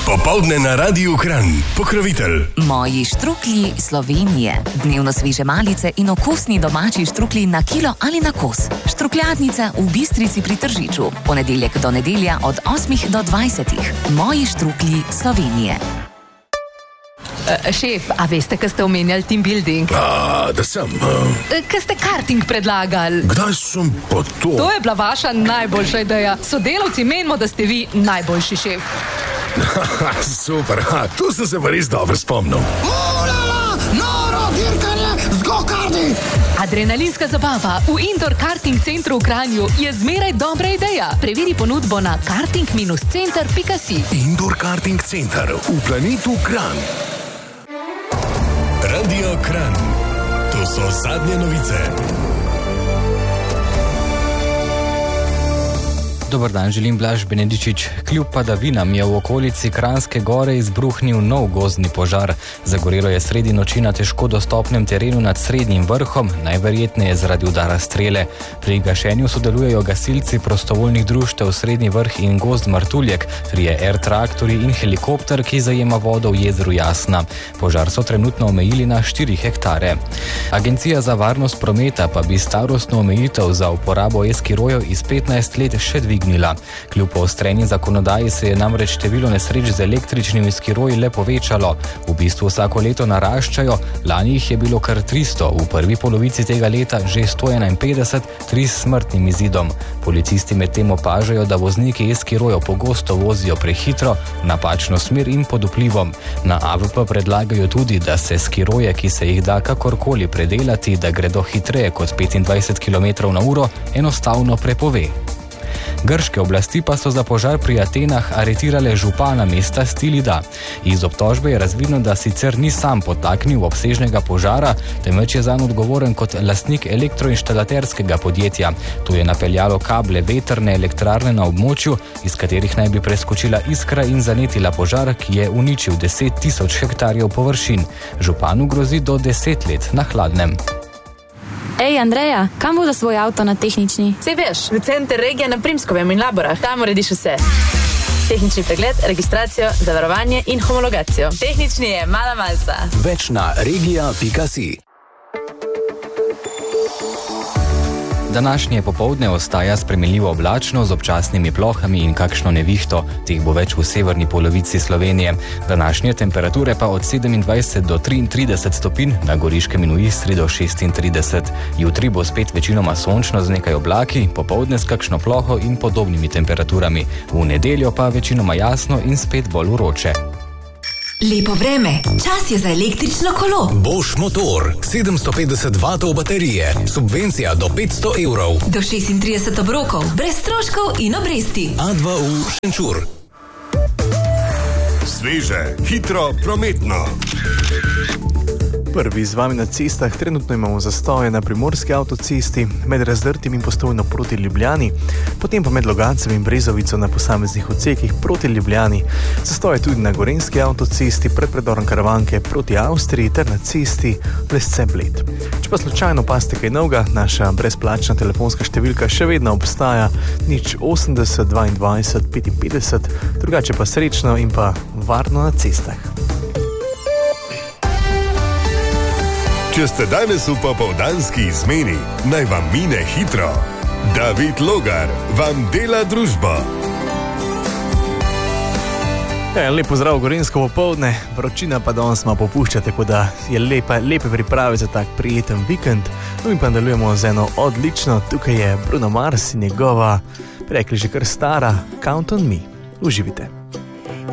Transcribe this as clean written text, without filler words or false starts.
Popoldne na Radiu Kranj. Pokrovitelj. Moji štruklji Slovenije. Dnevno sveže malice in okusni domači štruklji na kilo ali na kos. Štrukljatnica v Bistrici pri Tržiču. Ponedeljek do nedelja od 8 do 20. Moji štruklji Slovenije. Šef, a veste, kaj ste omenjali team building? Da sem. Kaj ste karting predlagali? Kdaj sem pa to? To je bila vaša najboljša ideja. Sodelavci menimo, da ste vi najboljši šef. Super, tu sem se pa res dobro spomnil. Noro dirkanje z go-karti! Adrenalinska zabava v indoor karting centru v Kranju je zmeraj dobra ideja. Preveri ponudbo na karting-center.si. Indoor karting center v planetu Kranj. Radio Kranj. To so zadnje novice. Dobar dan, želim Blaž Benedičič. Kljub padavinam je v okolici Kranjske gore izbruhnil nov gozdni požar. Zagorelo je sredi noči na težko dostopnem terenu nad Srednjim vrhom, najverjetneje zaradi udara strele. Pri gašenju sodelujejo gasilci prostovoljnih društev Srednji vrh in Gozd Martuljek, 3 air-traktorji in helikopter, ki zajema vodo v jezeru Jasna. Požar so trenutno omejili na 4 hektare. Agencija za varnost prometa pa bi starostno omejitev za uporabo e-skirojev iz 15 let še dvignila. Kljub poostreni zakonodaji se je namreč število nesreč z električnimi skiroji le povečalo. V bistvu vsako leto naraščajo, lani jih je bilo kar 300, v prvi polovici tega leta že 151, 3 s smrtnim izidom. Policisti medtem opažajo, da vozniki e-skirojev pogosto vozijo prehitro, napačno smer in pod vplivom. Na AVP predlagajo tudi, da se skiroje, ki se jih da kakorkoli predelati, da gredo hitreje kot 25 km/h, enostavno prepove. Grške oblasti pa so za požar pri Atenah aretirale župana mesta Stilida. Iz obtožbe je razvidno, da sicer ni sam podtaknil obsežnega požara, temveč je zanj odgovoren kot lastnik elektroinštalaterskega podjetja. To je napeljalo kable vetrne elektrarne na območju, iz katerih naj bi preskočila iskra in zanetila požar, ki je uničil 10 000 hektarjev površin. Županu grozi do 10 let na hladnem. Ej, Andreja, kam bo za svoj avto na tehnični? Sej veš, v center regije na Primskovem in Laborah. Tam urediš vse. Tehnični pregled, registracijo, zavarovanje in homologacijo. Tehnični je mala malca. Več na regija.si. Današnje popoldne ostaja spremenljivo oblačno z občasnimi plohami in kakšno nevihto. Teh bo več v severni polovici Slovenije. Današnje temperature pa od 27 do 33 stopinj, na Goriškem in v Istri do 36. Jutri bo spet večinoma sončno z nekaj oblaki, popoldne s kakšno ploho in podobnimi temperaturami. V nedeljo pa večinoma jasno in spet bolj vroče. Lepo vreme, čas je za električno kolo. Bosch motor, 750 W baterije, subvencija do 500 evrov. Do 36 obrokov, brez stroškov in obresti. A2U Šenčur. Sveže, hitro, prometno. Prvi z vami na cestah. Trenutno imamo zastoje na primorski avtocesti, med Razdrtim in Postojno proti Ljubljani, potem pa med Logatcem in Brezovico na posameznih odsekih proti Ljubljani. Zastoje tudi na gorenjski avtocesti pred predorom Karavanke proti Avstriji ter na cesti Lesce-Bled. Če pa slučajno opazite kaj novega, naša brezplačna telefonska številka še vedno obstaja 080 22 55, drugače pa srečno in pa varno na cestah. Če ste danes v popoldanski izmeni, naj vam mine hitro. David Logar vam dela družbo. Lep pozdrav, gorenjsko popoldne, vročina pa danes ima popušča, tako da je lepe priprave za tak prijeten vikend. Mi pa nadaljujemo z eno odlično, tukaj je Bruno Mars in njegova, rekli že kar stara, Count on Me. Uživite.